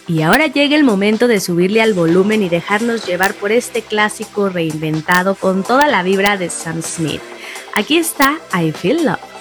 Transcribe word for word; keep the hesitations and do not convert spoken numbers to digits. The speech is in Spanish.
Y ahora llega el momento de subirle al volumen y dejarnos llevar por este clásico reinventado con toda la vibra de Sam Smith. Aquí está I Feel Love.